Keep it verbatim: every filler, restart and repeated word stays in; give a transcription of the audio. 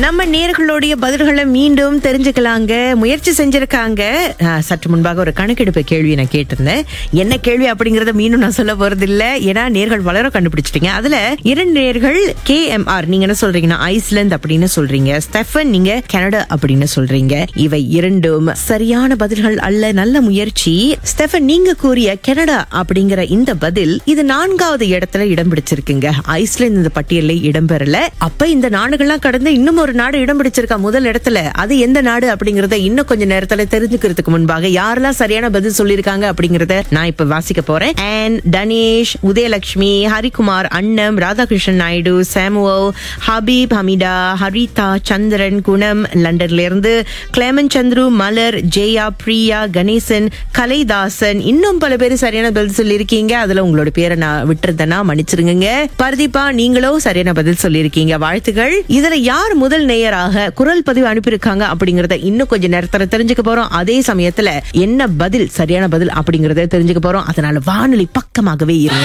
நம்ம நேர்களுடைய பதில்களை மீண்டும் தெரிஞ்சுக்கலாங்க. முயற்சி செஞ்சிருக்காங்க. ஆஹ், சற்று முன்பாக ஒரு கணக்கெடுப்பு கேள்வி நான் கேட்டிருந்தேன். என்ன கேள்வி அப்படிங்கறத மீண்டும் நான் சொல்ல போறது இல்ல. ஏன்னா நேர்கள் வளர கண்டுபிடிச்சிட்டீங்க. அதுல இரண்டு நேர்கள் கே எம் ஆர் நீங்க என்ன சொல்றீங்கன்னா ஐஸ்லாந்து அப்படின்னு சொல்றீங்க. ஸ்டெஃபன் நீங்க கனடா அப்படின்னு சொல்றீங்க. இவை இரண்டும் சரியான பதில்கள் அல்ல. நல்ல முயற்சி. ஸ்டெஃபன் நீங்க கூறிய கனடா அப்படிங்கிற இந்த பதில் இது நான்காவது இடத்துல இடம் பிடிச்சிருக்குங்க. ஐஸ்லாந்து இந்த பட்டியலில் இடம்பெறல. அப்ப இந்த நாடுகள்லாம் கடந்து இன்னும் ஒரு நாடு இடம் பிடிச்சிருக்கா முதல் இடத்துல. அது எந்த நாடு அப்படிங்கறத இன்னும் கொஞ்ச நேரத்துல தெரிஞ்சுக்கிறதுக்கு முன்பாக யாரெல்லாம் சரியான பதில் சொல்லிருக்காங்க அப்படிங்கறத நான் இப்ப வாசிக்க போறேன். அண்ட் தனேஷ், உதயலட்சுமி, ஹரிகுமார், அண்ணம், ராதாகிருஷ்ணன் நாயுடு, சாமுவல், ஹபீப், ஹமிடா, ஹரிதா, சந்திரன், குணம், லண்டன்ல இருந்து கிளேமன் சந்துரு, மலர், ஜெயா, பிரியா, கணேசன், கலைதாசன், இன்னும் பல பேர் சரியான பதில் சொல்லிருக்கீங்க. அதுல உங்களோட பேரை நான் விட்டுருந்தேன்னா மன்னிச்சிருங்க. பர்தீபா நீங்களும் சரியான பதில் சொல்லிருக்கீங்க. வாழ்த்துகள். இதுல யார் முதல் நேயராக குரல் பதிவு அனுப்பியிருக்காங்க அப்படிங்கறத இன்னும் கொஞ்ச நேரத்துல தெரிஞ்சுக்க போறோம். அதே சமயத்துல என்ன பதில் சரியான பதில் அப்படிங்கறத தெரிஞ்சுக்க போறோம். அதனால வானொலி பக்கமாகவே இருங்க.